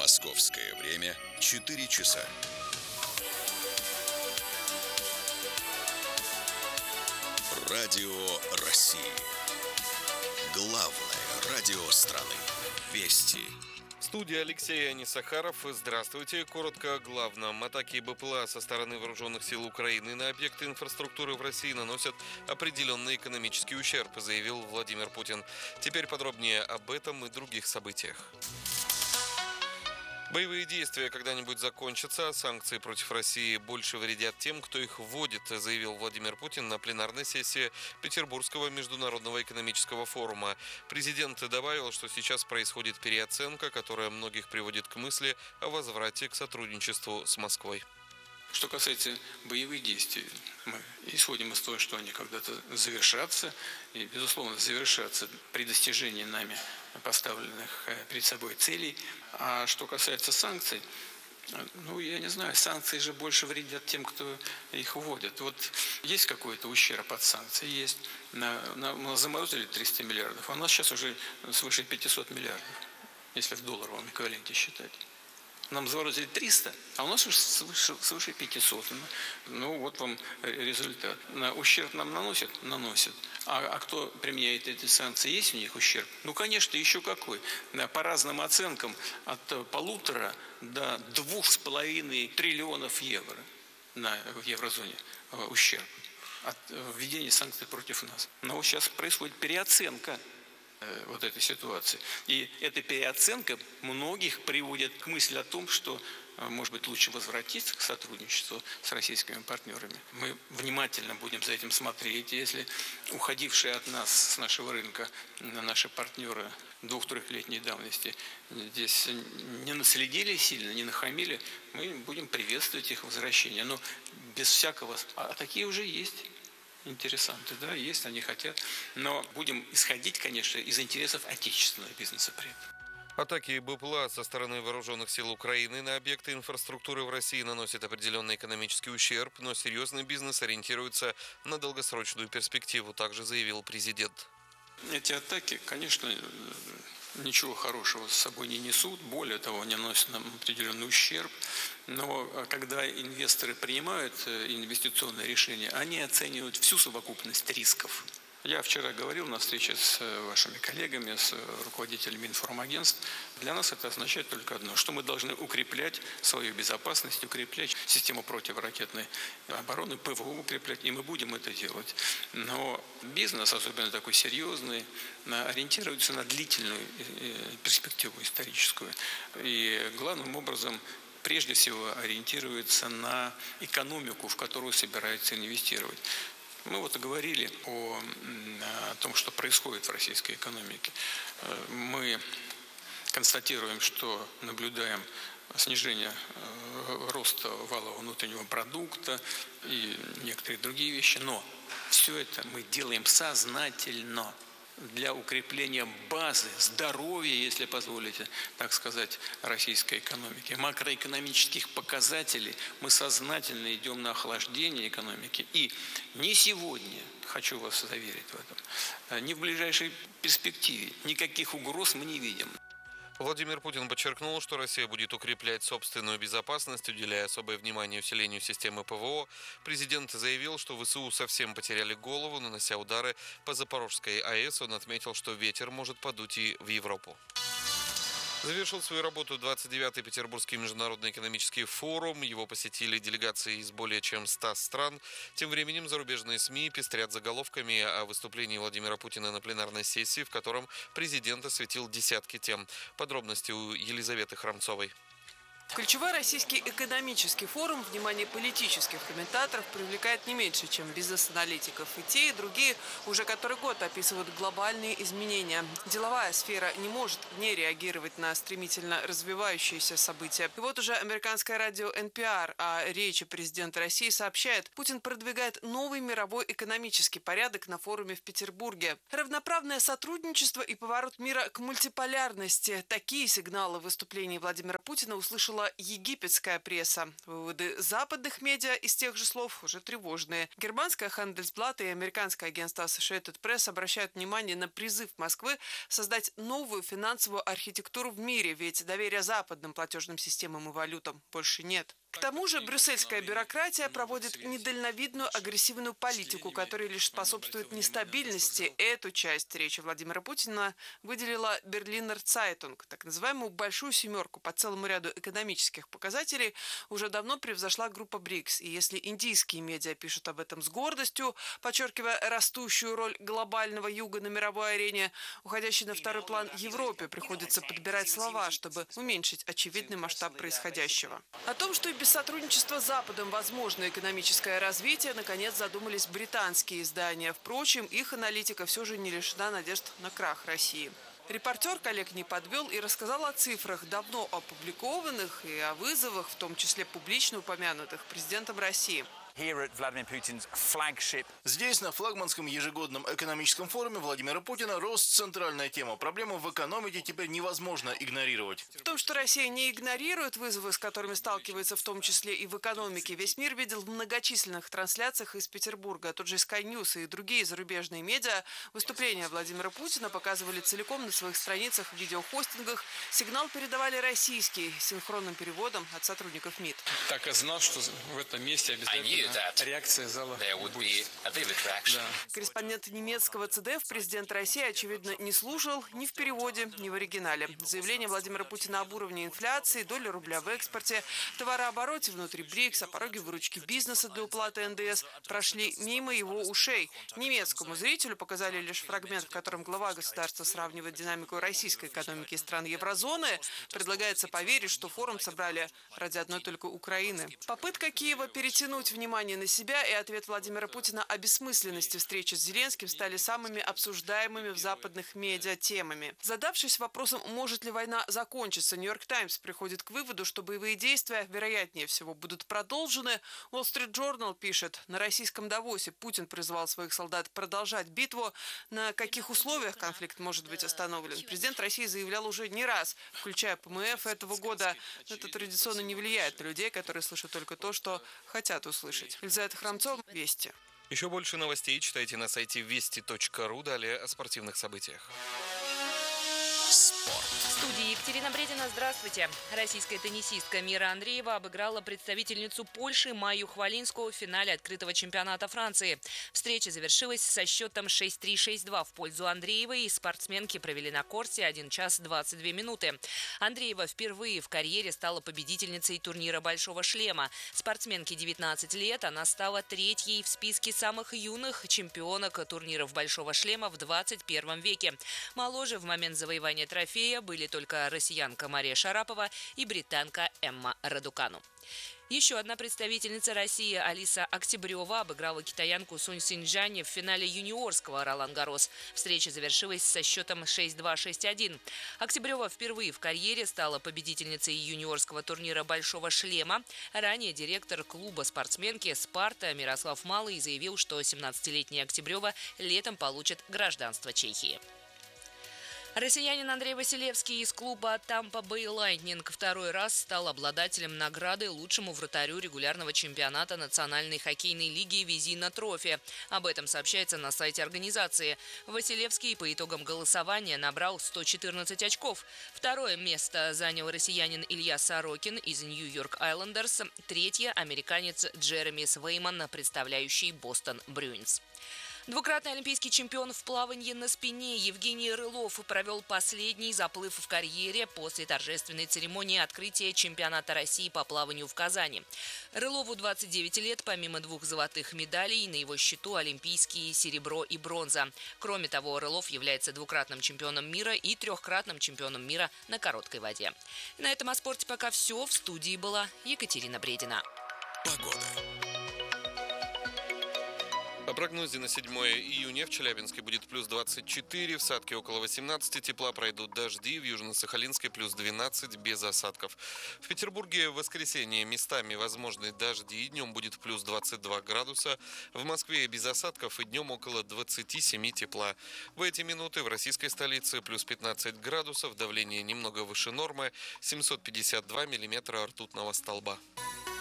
Московское время 4 часа. Радио России. Главное радио страны. Вести. Студия Алексей Анисахаров. Здравствуйте. Коротко о главном. Атаки БПЛА со стороны вооруженных сил Украины на объекты инфраструктуры в России наносят определенный экономический ущерб, заявил Владимир Путин. Теперь подробнее об этом и других событиях. Боевые действия когда-нибудь закончатся, а санкции против России больше вредят тем, кто их вводит, заявил Владимир Путин на пленарной сессии Петербургского международного экономического форума. Президент добавил, что сейчас происходит переоценка, которая многих приводит к мысли о возврате к сотрудничеству с Москвой. Что касается боевых действий, мы исходим из того, что они когда-то завершатся, и, безусловно, завершатся при достижении нами поставленных перед собой целей. А что касается санкций, я не знаю, санкции же больше вредят тем, кто их вводит. Вот есть какой-то ущерб от санкций? Есть. Мы заморозили 300 миллиардов, а у нас сейчас уже свыше 500 миллиардов, если в долларовом эквиваленте считать. Нам заморозили 300, а у нас уже свыше 500. Вот вам результат. Ущерб нам наносят? Наносят. А кто применяет эти санкции? Есть у них ущерб? Конечно, еще какой. По разным оценкам от 1,5 до 2,5 триллионов евро в еврозоне ущерб от введения санкций против нас. Но сейчас происходит переоценка вот этой ситуации. И эта переоценка многих приводит к мысли о том, что, может быть, лучше возвратиться к сотрудничеству с российскими партнерами. Мы внимательно будем за этим смотреть. Если уходившие от нас, с нашего рынка, наши партнеры 2-3-летней давности здесь не наследили сильно, не нахамили, мы будем приветствовать их возвращение. Но без всякого... А такие уже есть. Интересанты, да, есть, они хотят. Но будем исходить, конечно, из интересов отечественного бизнеса при этом. Атаки БПЛА со стороны вооруженных сил Украины на объекты инфраструктуры в России наносят определенный экономический ущерб, но серьезный бизнес ориентируется на долгосрочную перспективу, также заявил президент. Эти атаки, конечно, ничего хорошего с собой не несут, более того, они наносят нам определенный ущерб. Но когда инвесторы принимают инвестиционные решения, они оценивают всю совокупность рисков. Я вчера говорил на встрече с вашими коллегами, с руководителями информагентств. Для нас это означает только одно, что мы должны укреплять свою безопасность, укреплять систему противоракетной обороны, ПВО укреплять, и мы будем это делать. Но бизнес, особенно такой серьезный, ориентируется на длительную перспективу историческую. И главным образом прежде всего ориентируется на экономику, в которую собирается инвестировать. Мы говорили о том, что происходит в российской экономике. Мы констатируем, что наблюдаем снижение роста валового внутреннего продукта и некоторые другие вещи. Но все это мы делаем сознательно для укрепления базы, здоровья, если позволите, так сказать, российской экономики, макроэкономических показателей. Мы сознательно идем на охлаждение экономики. И не сегодня, хочу вас заверить в этом, ни в ближайшей перспективе никаких угроз мы не видим. Владимир Путин подчеркнул, что Россия будет укреплять собственную безопасность, уделяя особое внимание усилению системы ПВО. Президент заявил, что ВСУ совсем потеряли голову, нанося удары по Запорожской АЭС. Он отметил, что ветер может подуть и в Европу. Завершил свою работу 29-й Петербургский международный экономический форум. Его посетили делегации из более чем 100 стран. Тем временем зарубежные СМИ пестрят заголовками о выступлении Владимира Путина на пленарной сессии, в котором президент осветил десятки тем. Подробности у Елизаветы Храмцовой. Ключевой российский экономический форум внимание политических комментаторов привлекает не меньше, чем бизнес-аналитиков. И те, и другие уже который год описывают глобальные изменения. Деловая сфера не может не реагировать на стремительно развивающиеся события. И вот уже американское радио NPR о речи президента России сообщает, Путин продвигает новый мировой экономический порядок на форуме в Петербурге. Равноправное сотрудничество и поворот мира к мультиполярности. Такие сигналы в выступлении Владимира Путина услышала обнаружила египетская пресса. Выводы западных медиа из тех же слов уже тревожные. Германская Handelsblatt и американское агентство Associated Press обращают внимание на призыв Москвы создать новую финансовую архитектуру в мире, ведь доверия западным платежным системам и валютам больше нет. К тому же брюссельская бюрократия проводит недальновидную агрессивную политику, которая лишь способствует нестабильности. Эту часть речи Владимира Путина выделила Берлинер Цайтунг. Так называемую «большую семерку» по целому ряду экономических показателей уже давно превзошла группа БРИКС. И если индийские медиа пишут об этом с гордостью, подчеркивая растущую роль глобального юга на мировой арене, уходящей на второй план Европе приходится подбирать слова, чтобы уменьшить очевидный масштаб происходящего. О том, что и без сотрудничества с Западом возможно экономическое развитие, наконец задумались британские издания. Впрочем, их аналитика все же не лишена надежд на крах России. Репортер коллег не подвел и рассказал о цифрах, давно опубликованных, и о вызовах, в том числе публично упомянутых президентом России. Здесь, на флагманском ежегодном экономическом форуме Владимира Путина, рост – центральная тема. Проблему в экономике теперь невозможно игнорировать. В том, что Россия не игнорирует вызовы, с которыми сталкивается в том числе и в экономике, весь мир видел в многочисленных трансляциях из Петербурга. Тот же Sky News и другие зарубежные медиа выступления Владимира Путина показывали целиком на своих страницах в видеохостингах. Сигнал передавали российский, синхронным переводом от сотрудников МИД. Так и знал, что в этом месте обязательно реакция зала будет. Да. Корреспондент немецкого ЦДФ президент России, очевидно, не слушал ни в переводе, ни в оригинале. Заявление Владимира Путина об уровне инфляции, доли рубля в экспорте, товарообороте внутри БРИКС, о пороге выручки бизнеса для уплаты НДС прошли мимо его ушей. Немецкому зрителю показали лишь фрагмент, в котором глава государства сравнивает динамику российской экономики и стран еврозоны. Предлагается поверить, что форум собрали ради одной только Украины. Попытка Киева перетянуть внимание на себя и ответ Владимира Путина о бессмысленности встречи с Зеленским стали самыми обсуждаемыми в западных медиа темами. Задавшись вопросом, может ли война закончиться, Нью-Йорк Таймс приходит к выводу, что боевые действия, вероятнее всего, будут продолжены. Wall Street Journal пишет, на российском Давосе Путин призвал своих солдат продолжать битву. На каких условиях конфликт может быть остановлен? Президент России заявлял уже не раз, включая ПМФ этого года. Но это традиционно не влияет на людей, которые слышат только то, что хотят услышать. Елизавета Храмцова, Вести. Еще больше новостей читайте на сайте вести.ру. Далее о спортивных событиях. В студии Екатерина Бредина. Здравствуйте. Российская теннисистка Мира Андреева обыграла представительницу Польши Майю Хвалинскую в финале открытого чемпионата Франции. Встреча завершилась со счетом 6-3, 6-2 в пользу Андреевой, и спортсменки провели на корте 1 час 22 минуты. Андреева впервые в карьере стала победительницей турнира «Большого шлема». Спортсменке 19 лет, она стала третьей в списке самых юных чемпионок турниров «Большого шлема» в 21 веке. Моложе в момент завоевания трофея были только россиянка Мария Шарапова и британка Эмма Радукану. Еще одна представительница России Алиса Октябрева обыграла китаянку Сунь Синьчжань в финале юниорского Ролан-Гаррос. Встреча завершилась со счетом 6-2, 6-1. Октябрева впервые в карьере стала победительницей юниорского турнира «Большого шлема». Ранее директор клуба спортсменки «Спарта» Мирослав Малый заявил, что 17-летняя Октябрева летом получит гражданство Чехии. Россиянин Андрей Василевский из клуба Tampa Bay Lightning второй раз стал обладателем награды лучшему вратарю регулярного чемпионата Национальной хоккейной лиги «Визина Трофи». Об этом сообщается на сайте организации. Василевский по итогам голосования набрал 114 очков. Второе место занял россиянин Илья Сорокин из Нью-Йорк Айлендерс. Третье – американец Джереми Свейман, представляющий Бостон Брюинс. Двукратный олимпийский чемпион в плавании на спине Евгений Рылов провел последний заплыв в карьере после торжественной церемонии открытия чемпионата России по плаванию в Казани. Рылову 29 лет, помимо 2 золотых медалей, на его счету олимпийские серебро и бронза. Кроме того, Рылов является двукратным чемпионом мира и 3-кратным чемпионом мира на короткой воде. На этом о спорте пока все. В студии была Екатерина Бредина. Погода. По прогнозе на 7 июня в Челябинске будет плюс 24, в Сатке около 18 тепла, пройдут дожди, в Южно-Сахалинской плюс 12 без осадков. В Петербурге в воскресенье местами возможны дожди, и днем будет плюс 22 градуса, в Москве без осадков и днем около 27 тепла. В эти минуты в российской столице плюс 15 градусов, давление немного выше нормы, 752 миллиметра ртутного столба.